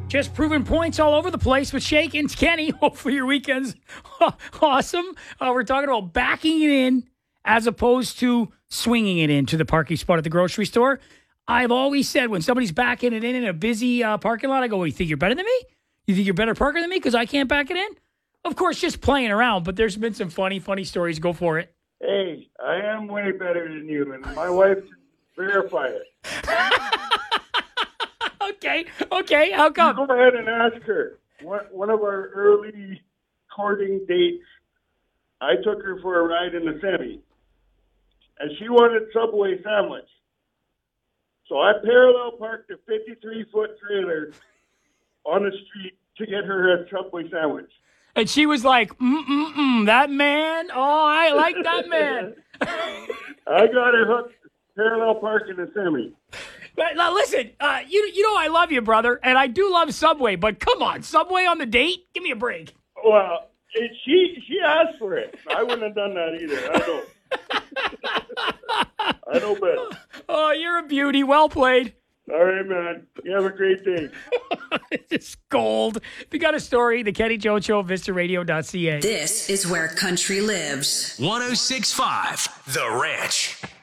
Just proving points all over the place with Shake and Kenny. Hopefully your weekend's awesome. We're talking about backing it in as opposed to swinging it into the parking spot at the grocery store. I've always said when somebody's backing it in a busy parking lot, I go, well, you think you're better than me? You think you're a better parker than me because I can't back it in? Of course, just playing around, but there's been some funny stories. Go for it. Hey, I am way better than you, and my wife can verify it. Okay, how come? Go ahead and ask her. One of our early courting dates, I took her for a ride in the semi, and she wanted Subway sandwich. So I parallel parked a 53-foot trailer on the street to get her a Subway sandwich. And she was like, that man, oh, I like that man. I got her hooked, parallel parking the semi. Now, listen, you know I love you, brother, and I do love Subway, but come on, Subway on the date? Give me a break. Well, she asked for it. I wouldn't have done that either. I know better. Oh, you're a beauty. Well played. All right, man. You have a great day. It's gold. If you got a story, the Kenny Jones Show, VistaRadio.ca. This is where country lives. 106.5 The Ranch.